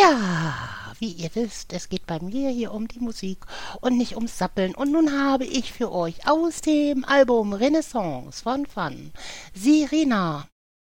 Ja, wie ihr wisst, es geht bei mir hier um die Musik und nicht ums Sappeln. Und nun habe ich für euch aus dem Album Renaissance von Fun Sirena